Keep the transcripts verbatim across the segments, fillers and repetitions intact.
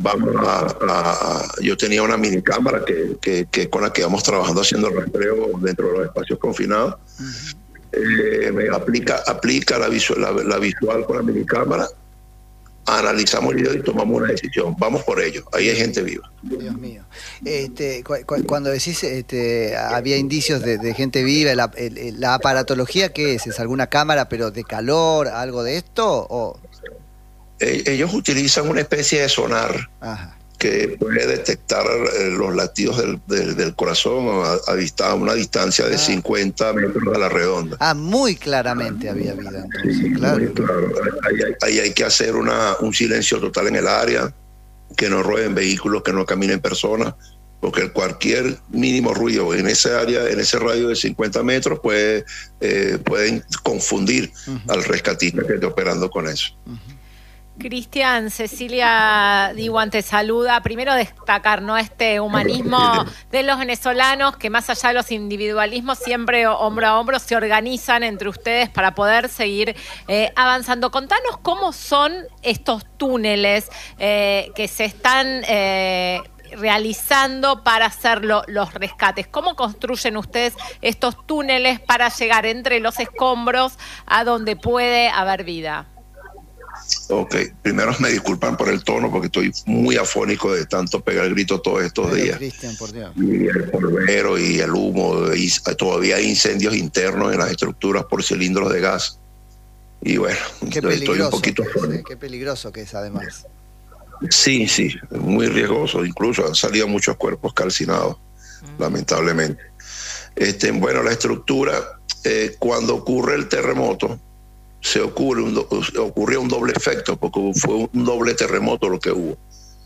vamos a, a, yo tenía una mini cámara que, que, que con la que íbamos trabajando haciendo el rastreo dentro de los espacios confinados. Uh-huh. eh, me aplica, aplica la visual, la, la visual con la mini cámara, analizamos el video y tomamos una decisión. Vamos por ello. Ahí hay gente viva. Dios mío. Este, cu cu cuando decís este, había indicios de, de gente viva, la, el, la aparatología, ¿qué es? ¿Es alguna cámara pero de calor, algo de esto? ¿O? Ellos utilizan una especie de sonar. Ajá. Que puede detectar los latidos del, del, del corazón a, a, a una distancia de ah. cincuenta metros a la redonda. Ah, muy claramente había vida entonces, sí, claro. Muy claro. Ahí, hay, ahí hay que hacer una, un silencio total en el área, que no rueden vehículos, que no caminen personas, porque cualquier mínimo ruido en ese área, en ese radio de cincuenta metros, puede, eh, pueden confundir uh-huh. al rescatista que esté operando con eso. Uh-huh. Cristian, Cecilia Diwan te saluda. Primero destacar, ¿no?, este humanismo de los venezolanos, que más allá de los individualismos, siempre hombro a hombro se organizan entre ustedes para poder seguir eh, avanzando. Contanos cómo son estos túneles eh, que se están eh, realizando para hacer lo, los rescates. ¿Cómo construyen ustedes estos túneles para llegar entre los escombros a donde puede haber vida? Ok, primero me disculpan por el tono porque estoy muy afónico de tanto pegar el grito todos estos Pero, días. Cristian, por Dios. Y el polvero y el humo, y todavía hay incendios internos en las estructuras por cilindros de gas. Y bueno, qué estoy un poquito afónico. Qué peligroso que es además. Sí, sí, muy riesgoso. Incluso han salido muchos cuerpos calcinados, mm. lamentablemente. Este, bueno, la estructura, eh, cuando ocurre el terremoto, se ocurre un, ocurrió un doble efecto, porque fue un doble terremoto lo que hubo.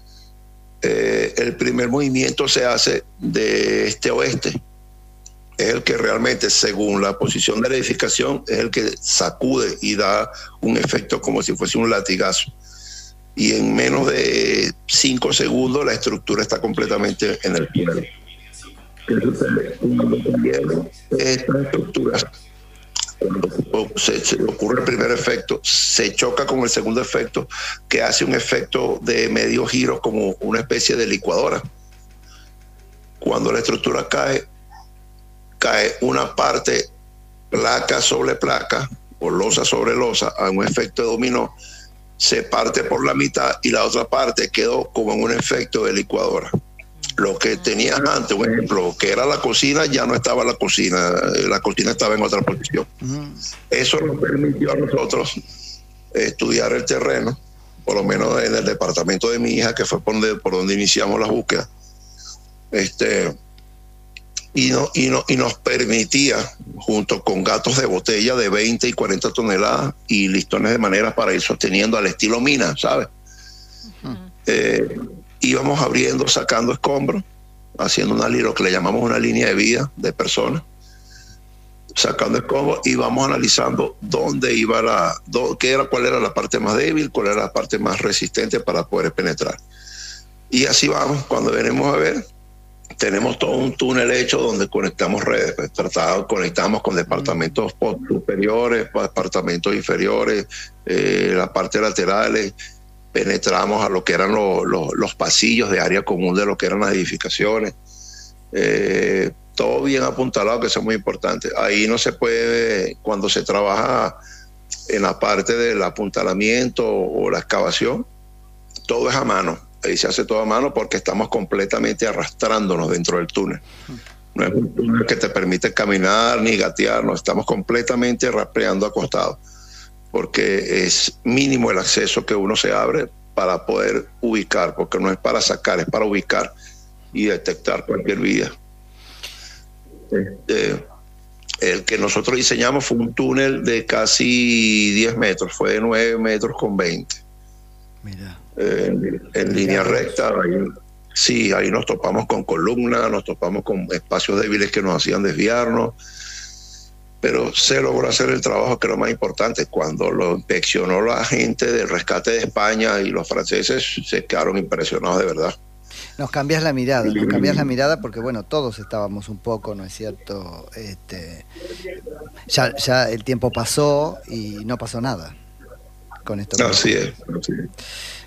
Eh, el primer movimiento se hace de este a oeste, es el que realmente, según la posición de la edificación, es el que sacude y da un efecto como si fuese un latigazo. Y en menos de cinco segundos la estructura está completamente en el piano. Estas estructuras, cuando se, se ocurre el primer efecto, se choca con el segundo efecto, que hace un efecto de medio giro como una especie de licuadora. Cuando la estructura cae, cae una parte placa sobre placa o losa sobre losa, a un efecto de dominó, se parte por la mitad y la otra parte quedó como en un efecto de licuadora. Lo que tenías antes, un ejemplo, que era la cocina, ya no estaba la cocina, la cocina estaba en otra posición. Uh-huh. Eso nos permitió a nosotros estudiar el terreno, por lo menos en el departamento de mi hija, que fue por donde, por donde iniciamos la búsqueda. Este, y, no, y, no, y nos permitía, junto con gatos de botella de veinte y cuarenta toneladas y listones de madera para ir sosteniendo al estilo mina, ¿sabes? Uh-huh. Eh, íbamos abriendo, sacando escombros, haciendo una, lo que le llamamos una línea de vida de personas, sacando escombros, y vamos analizando dónde iba la, dó, qué era, cuál era la parte más débil, cuál era la parte más resistente para poder penetrar. Y así vamos. Cuando venimos a ver, tenemos todo un túnel hecho donde conectamos redes, pues, tratado, conectamos con departamentos post superiores, departamentos inferiores, eh, la parte laterales. Penetramos a lo que eran los, los, los pasillos de área común de lo que eran las edificaciones. Eh, todo bien apuntalado, que eso es muy importante. Ahí no se puede, cuando se trabaja en la parte del apuntalamiento o la excavación, todo es a mano. Ahí se hace todo a mano porque estamos completamente arrastrándonos dentro del túnel. No es un túnel que te permite caminar ni gatear, no, estamos completamente rastreando acostados, porque es mínimo el acceso que uno se abre para poder ubicar, porque no es para sacar, es para ubicar y detectar cualquier vida. Este, el que nosotros diseñamos fue un túnel de casi diez metros, fue de nueve metros con veinte. Mira. Eh, en, en línea recta, ahí, sí, ahí nos topamos con columnas, nos topamos con espacios débiles que nos hacían desviarnos, pero se logró hacer el trabajo que era lo más importante. Cuando lo inspeccionó la gente del rescate de España y los franceses, se quedaron impresionados de verdad. Nos cambias la mirada, nos cambias la mirada porque, bueno, todos estábamos un poco, ¿no es cierto? Este, ya, ya el tiempo pasó y no pasó nada con esto. Así es, así es.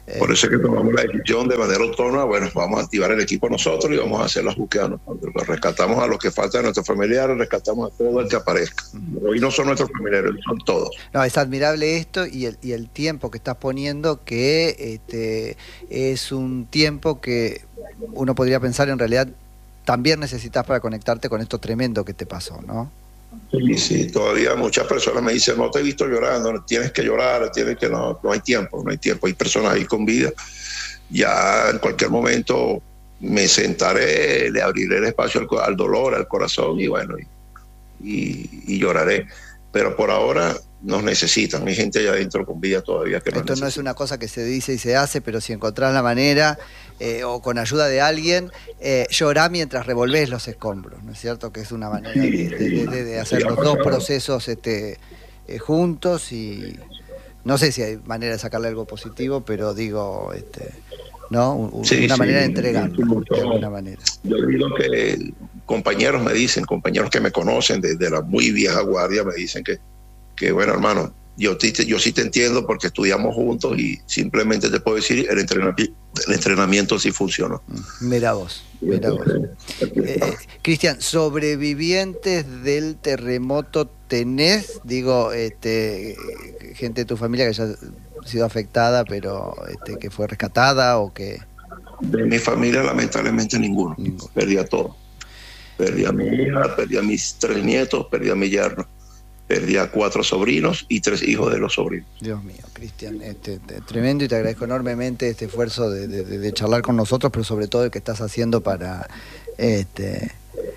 Por eso es que tomamos la decisión de manera autónoma, bueno, vamos a activar el equipo nosotros y vamos a hacer las búsquedas. Rescatamos a los que faltan de nuestros familiares, rescatamos a todo el que aparezca. Hoy no son nuestros familiares, son todos. No, es admirable esto y el, y el tiempo que estás poniendo, que este, es un tiempo que uno podría pensar en realidad también necesitas para conectarte con esto tremendo que te pasó, ¿no? Sí, sí, todavía muchas personas me dicen, no te he visto llorando, tienes que llorar, tienes que no, no hay tiempo, no hay tiempo, hay personas ahí con vida, ya en cualquier momento me sentaré, le abriré el espacio al, al dolor, al corazón y bueno, y, y, y lloraré, pero por ahora nos necesitan, hay gente allá adentro con vida todavía que nos Esto necesita. no es una cosa que se dice y se hace, pero si encontrás la manera, eh, o con ayuda de alguien, eh, llorá mientras revolvés los escombros, ¿no es cierto? Que es una manera de, de, de, de hacer los dos procesos este, eh, juntos, y no sé si hay manera de sacarle algo positivo, pero digo, este, ¿no? Un, sí, una sí, manera de entregarlo, sí, de alguna manera. Yo digo que compañeros me dicen, compañeros que me conocen desde la muy vieja guardia, me dicen que que bueno, hermano, yo, te, yo sí te entiendo porque estudiamos juntos y simplemente te puedo decir, el entrenamiento, el entrenamiento sí funcionó. Mira vos, mira vos. Eh, Cristian, ¿sobrevivientes del terremoto tenés? Digo, este, gente de tu familia que haya sido afectada, pero este, que fue rescatada o que... De mi familia, lamentablemente, ninguno. ninguno. Perdí a todo. Perdí a mi hija, perdí a mis tres nietos, perdí a mi yerno. Perdí a cuatro sobrinos y tres hijos de los sobrinos. Dios mío, Cristian, este, tremendo, y te agradezco enormemente este esfuerzo de, de, de charlar con nosotros, pero sobre todo el que estás haciendo para este,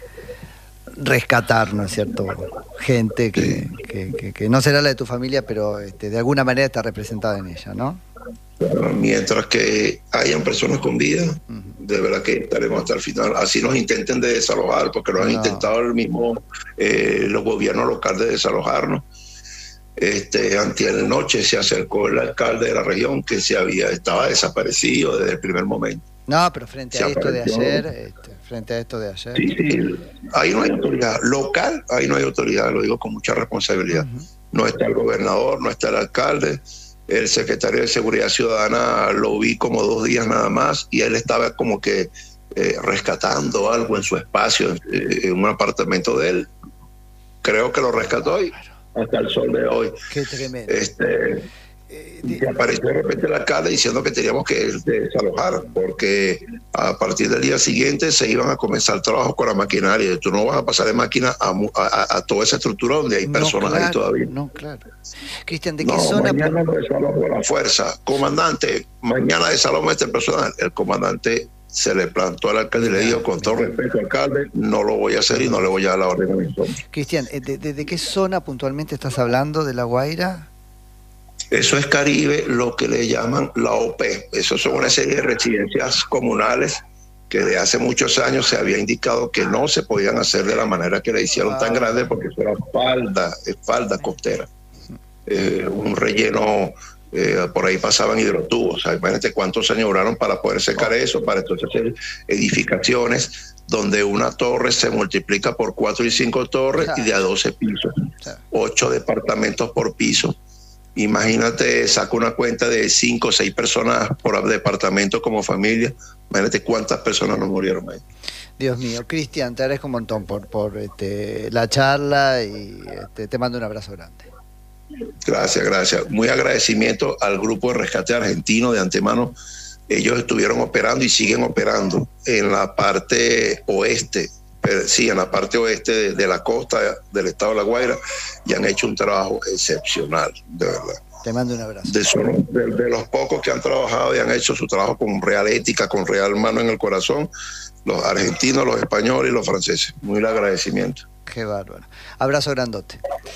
rescatar, ¿no es cierto?, gente que, sí. que, que, que no será la de tu familia, pero este, de alguna manera está representada en ella, ¿no? Mientras que hayan personas con vida, uh-huh. de verdad que estaremos hasta el final. Así nos intenten de desalojar, porque lo han no. intentado el mismo eh, los gobiernos locales de desalojarnos. Este, antier noche se acercó el alcalde de la región que se había estaba desaparecido desde el primer momento. No, pero frente se a esto apareció. de ayer, este, frente a esto de ayer. Sí, sí, ahí no hay autoridad local, ahí no hay autoridad, lo digo con mucha responsabilidad. Uh-huh. No está el gobernador, no está el alcalde. El secretario de Seguridad Ciudadana lo vi como dos días nada más y él estaba como que eh, rescatando algo en su espacio, eh, en un apartamento de él. Creo que lo rescató y hasta el sol de hoy. Qué tremendo. Este, eh, y apareció de repente el alcalde diciendo que teníamos que desalojar porque a partir del día siguiente se iban a comenzar el trabajo con la maquinaria. Tú no vas a pasar de máquina a, a, a toda esa estructura donde hay personas no, claro, ahí todavía. No, claro. Cristian, ¿de qué no, zona? Mañana no desalojo la fuerza. Comandante, mañana desalojo este personal. El comandante se le plantó al alcalde y le dijo, con todo respeto, alcalde, no lo voy a hacer y no le voy a dar la orden a mi sombra. Cristian, ¿de, de, ¿de qué zona puntualmente estás hablando de La Guaira? Eso es Caribe, lo que le llaman la O P. Eso son una serie de residencias comunales que de hace muchos años se había indicado que no se podían hacer de la manera que le hicieron tan grande porque eso era falda, falda costera. Eh, un relleno, eh, por ahí pasaban hidrotubos. O sea, imagínate cuántos años duraron para poder secar eso, para entonces hacer edificaciones donde una torre se multiplica por cuatro y cinco torres y de a doce pisos, ocho departamentos por piso. Imagínate, saca una cuenta de cinco o seis personas por departamento como familia. Imagínate cuántas personas nos murieron ahí. Dios mío, Cristian, te agradezco un montón por, por este, la charla y este, te mando un abrazo grande. Gracias, gracias. Muy agradecimiento al grupo de rescate argentino de antemano. Ellos estuvieron operando y siguen operando en la parte oeste. Sí, en la parte oeste de, de la costa del estado de La Guaira y han hecho un trabajo excepcional, de verdad. Te mando un abrazo. De, son, de, de los pocos que han trabajado y han hecho su trabajo con real ética, con real mano en el corazón, los argentinos, los españoles y los franceses. Muy el agradecimiento. Qué bárbaro. Abrazo grandote.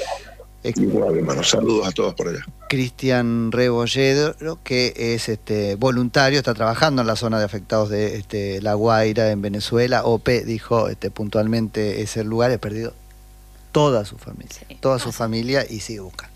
Igual, hermano, saludos a todos por allá. Cristian Rebolledo, que es este voluntario, está trabajando en la zona de afectados de este, La Guaira, en Venezuela. O P dijo este, puntualmente ese lugar, he perdido toda su familia, sí, toda su familia y sigue buscando.